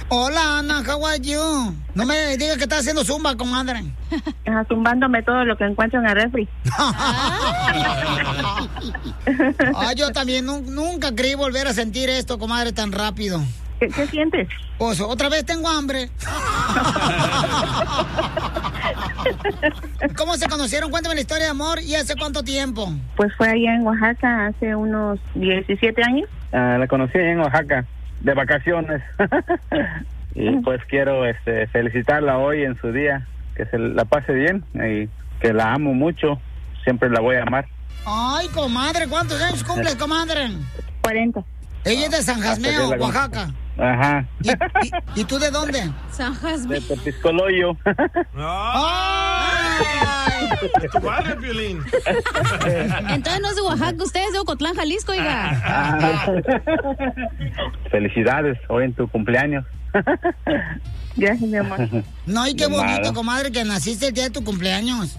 Hola, Ana, how are you? No me digas que estás haciendo zumba, comadre. Zumbándome todo lo que encuentro en el refri. Yo también nunca creí volver a sentir esto, comadre, tan rápido. ¿Qué sientes? Pues otra vez tengo hambre. ¿Cómo se conocieron? Cuéntame la historia de amor. ¿Y hace cuánto tiempo? Pues fue allá en Oaxaca hace unos 17 años. La conocí allá en Oaxaca, de vacaciones. Y pues quiero felicitarla hoy en su día, que se la pase bien y que la amo mucho. Siempre la voy a amar. Ay, comadre, ¿cuántos años cumples, comadre? 40. Ella es de San Jasmeo, Oaxaca. Ajá. ¿Y tú de dónde? San Jasmeo. De Tepiscoloyo. ¡Ay! ¡Vale, Piolín! Entonces no es de Oaxaca, usted es de Ocotlán, Jalisco, oiga. Felicidades hoy en tu cumpleaños. Gracias, mi amor. No, y qué bonito, comadre, que naciste el día de tu cumpleaños.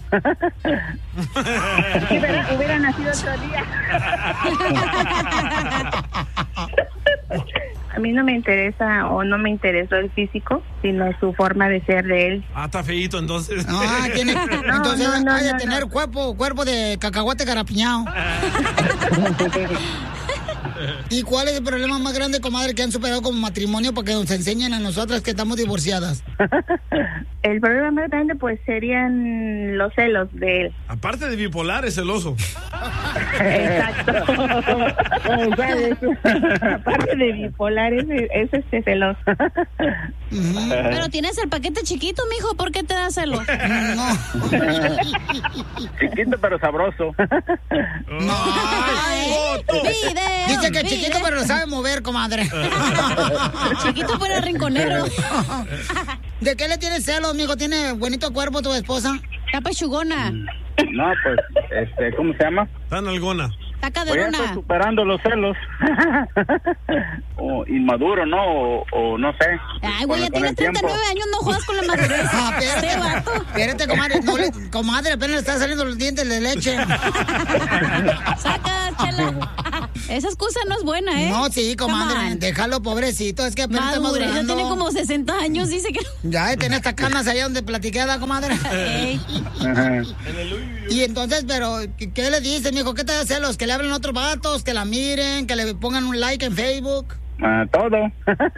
Hubiera nacido otro día. A mí no me interesa o no me interesó el físico, sino su forma de ser de él. Está feíto entonces. Tiene, entonces hay de tener cuerpo de cacahuate carapiñado. ¿Y cuál es el problema más grande, comadre, que han superado como matrimonio para que nos enseñen a nosotras que estamos divorciadas? El problema más grande pues serían los celos de él. Aparte de bipolar, es celoso. Exacto. Aparte de bipolar, es celoso. Pero tienes el paquete chiquito, mijo, ¿por qué te da celos? No. Chiquito pero sabroso. Dice que chiquito pero lo sabe mover, comadre. Chiquito pero rinconero. ¿De qué le tienes celos, mijo? ¿Tiene bonito cuerpo tu esposa? Está pechugona. No, pues, ¿cómo se llama? Está nalgona. Está Pues ya caderona. estoy superando los celos. O inmaduro, ¿no? O no sé. Ay, güey, ya tienes 39 años, no juegas con la madurez. Este vato. Espérate, comadre. Comadre, apenas le están saliendo los dientes de leche. Saca, chela. Esa excusa no es buena, ¿eh? No, sí, comadre. Déjalo, pobrecito. Es que apenas está madurez, ya madurando. tiene como 60 años, dice que... Ya tiene estas canas allá donde platiqué, ¿da, comadre? Y entonces, pero, ¿qué le dices, mijo? ¿Qué te da celos? ¿Que le hablen otros vatos? ¿Que la miren? ¿Que le pongan un like en Facebook? Todo.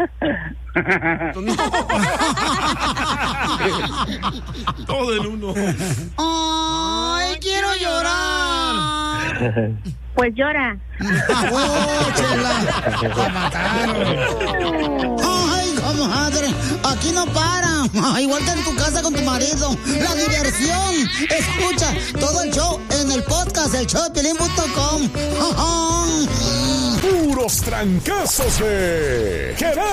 Todo en uno. ¡Ay, quiero llorar! Pues llora. ¡La mataron! ¡Ay, comadre! Aquí no para. Igual que en tu casa con tu marido. ¡La diversión! Escucha todo el show en el podcast, el showdepiolín.com. Puros trancazos de